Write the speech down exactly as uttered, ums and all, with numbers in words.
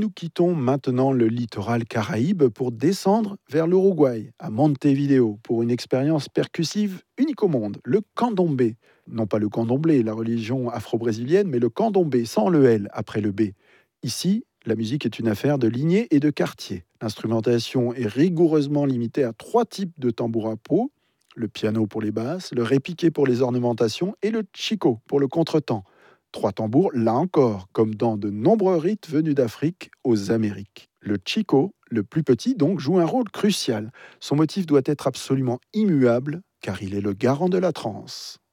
nous quittons maintenant le littoral caraïbe pour descendre vers l'Uruguay, à Montevideo, pour une expérience percussive unique au monde, le candomblé. Non pas le candomblé, la religion afro-brésilienne, mais le candomblé, sans le L après le B. Ici, la musique est une affaire de lignée et de quartier. L'instrumentation est rigoureusement limitée à trois types de tambour à peau, le piano pour les basses, le répiqué pour les ornementations et le chico pour le contretemps. Trois tambours, là encore, comme dans de nombreux rites venus d'Afrique aux Amériques. Le chico, le plus petit donc, joue un rôle crucial. Son motif doit être absolument immuable, car il est le garant de la transe.